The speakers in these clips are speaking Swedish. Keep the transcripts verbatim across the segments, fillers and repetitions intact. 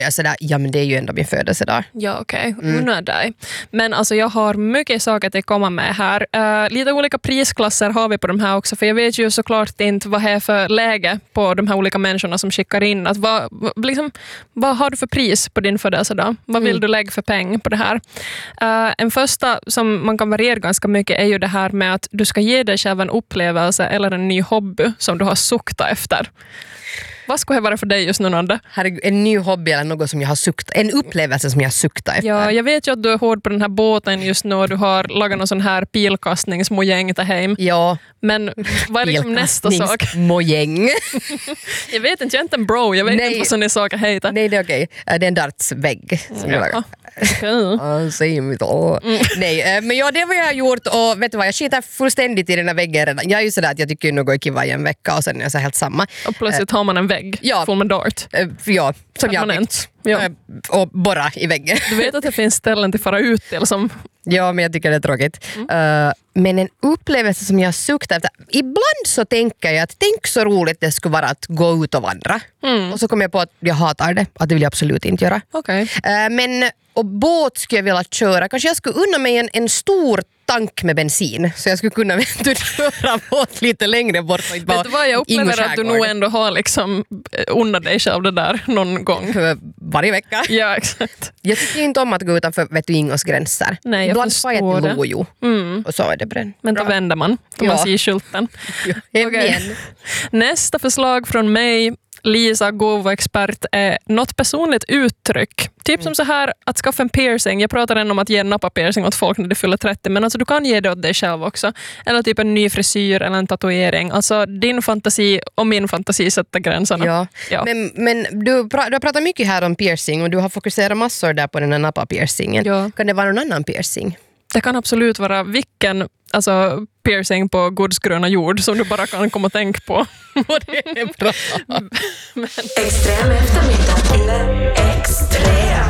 Jag sådär, ja men det är ju ändå min födelsedag. Ja, okej. Okay. Mm. Unna dig. Men alltså jag har mycket saker att komma med här. Uh, lite olika prisklasser har vi på de här också. För jag vet ju såklart inte vad det är för läge på de här olika människorna som skickar in. Att vad, liksom, vad har du för pris på din födelsedag? Vad vill mm. du lägga för peng på det här? Uh, en första som man kan variera ganska mycket är ju det här med att du ska ge dig själv en upplevelse eller en ny hobby som du har suktat efter. Vad skulle det vara för dig just nu, Nanda? Herregud, en ny hobby eller något som jag har suktat, en upplevelse som jag suktar efter. Ja, jag vet ju att du är hård på den här båten just nu och du har lagat någon sån här pilkastningsmojäng till hem. Ja. Men vad är liksom nästa sak? Mojäng. Jag vet inte, jag är inte en bro, jag vet Nej. inte vad sån saker heter. Nej, det är okej. Det är en dartsvägg som mm, jag lagar. Okay. mm. Nej, men ja, det var jag har gjort och vet du vad, jag skiter fullständigt i den här väggen redan. Jag är ju sådär att jag tycker nog att kiva i en vecka och sen är jag så helt samma. Och plötsligt uh, har man en vägg ja, full med dart. Uh, ja, som jag har ja. uh, och borra i väggen. Du vet att det finns ställen till fara ut till som... Ja, men jag tycker det är tråkigt. Mm. Uh, men en upplevelse som jag suktar efter. Ibland så tänker jag att tänk så roligt det skulle vara att gå ut och vandra. Mm. Och så kommer jag på att jag hatar det. Att det vill jag absolut inte göra. Okay. Uh, men och båt skulle jag vilja köra. Kanske jag skulle unna mig en, en stor tank med bensin. Så jag skulle kunna köra båt lite längre bort. Och inte vet du vad, jag upplever att du nog ändå har liksom unnat dig själv det där någon gång. Varje vecka. Ja, exakt. Jag tycker inte om att gå utanför vet du, Ingås gränser. Nej, jag ibland förstår jag det. Lojo. Mm. Och så är det bränd. Men då vänder man. Då ja. man ser skylten. Ja, okay. Nästa förslag från mig, Lisa, gåvoexpert, är något personligt uttryck. Typ mm. som så här att skaffa en piercing. Jag pratar än om att ge en nappa-piercing åt folk när de fyller trettio. Men alltså du kan ge det åt dig själv också. Eller typ en ny frisyr eller en tatuering. Alltså din fantasi och min fantasi sätter gränserna. Ja. Ja. Men, men du, pra- du har pratat mycket här om piercing och du har fokuserat massor där på den här nappa-piercingen. Ja. Kan det vara någon annan piercing? Det kan absolut vara vilken alltså, piercing på godsgröna jord som du bara kan komma och tänka på. Och det är bra. Men... Extrem eftermiddag eller extrem.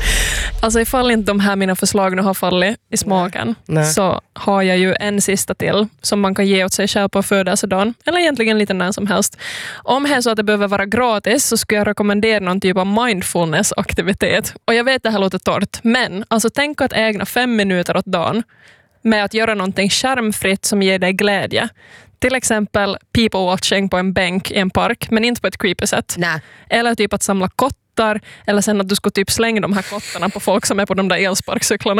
Alltså ifall inte de här mina förslag nu har fallit i smaken Nej. Nej. så har jag ju en sista till som man kan ge åt sig själv på födelsedagen. Eller egentligen lite när som helst. Om det är så att det behöver vara gratis så skulle jag rekommendera någon typ av mindfulness-aktivitet. Och jag vet att det här låter torrt, men alltså tänk att ägna fem minuter åt dagen med att göra någonting skärmfritt som ger dig glädje. Till exempel people watching på en bänk i en park, men inte på ett creepy sätt. Nej. Eller typ att samla kottar, eller sen att du ska typ slänga de här kottarna på folk som är på de där elsparkcyklarna.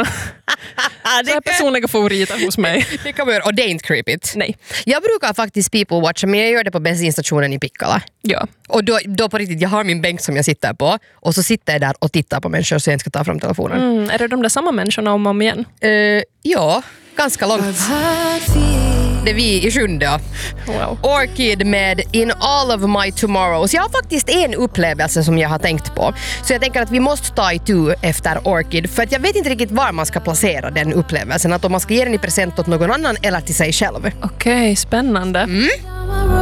Det är personliga favoriter hos mig. Det kan man göra, och det är inte creepigt. Nej. Jag brukar faktiskt people watcha, men jag gör det på bensinstationen i Pikkala. Ja. Och då, då på riktigt, jag har min bänk som jag sitter på och så sitter jag där och tittar på människor så jag inte ska ta fram telefonen. Mm, är det de där samma människorna om och om igen? Uh, ja, ganska långt. Det är vi i sjunde. Wow. Orchid med In All of My Tomorrows. Jag har faktiskt en upplevelse som jag har tänkt på. Så jag tänker att vi måste ta itu efter Orchid. För att jag vet inte riktigt var man ska placera den upplevelsen. Att om man ska ge den i present åt någon annan eller till sig själv. Okej, okay, spännande. Mm.